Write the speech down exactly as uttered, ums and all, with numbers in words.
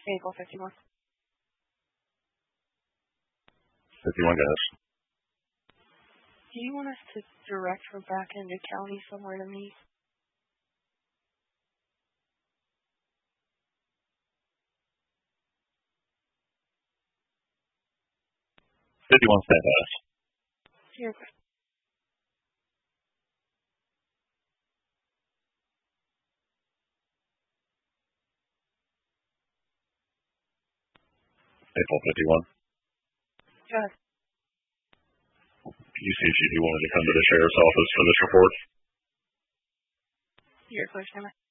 April fifty-one. fifty-one guys. Do you want us to direct her back into county somewhere to meet? fifty-one stand by. You're good. April fifty-one. Good. Can you see if she wanted to come to the sheriff's office for this report? You're clear, Stanley.